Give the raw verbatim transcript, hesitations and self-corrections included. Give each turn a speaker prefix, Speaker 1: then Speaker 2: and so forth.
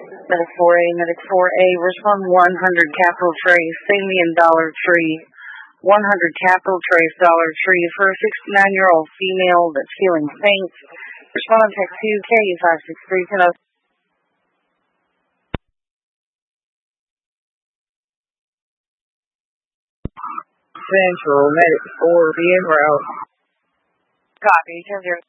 Speaker 1: Medic four A, Medic four A, respond one hundred Capital Trace, Samian Dollar Tree, one hundred Capital Trace Dollar Tree for a sixty-nine-year-old female that's feeling faint. Respond on text two K five six three one zero.
Speaker 2: Central, Medic four, be en route.
Speaker 1: Copy, ten zero.